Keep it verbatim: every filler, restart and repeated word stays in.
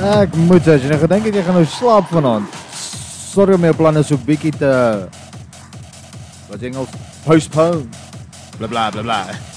Ek moet as jy nou gedink het jy gaan nou slaap vanaand. Sorry, my plan is so bietjie te wat Engels postpone. Bla bla bla bla.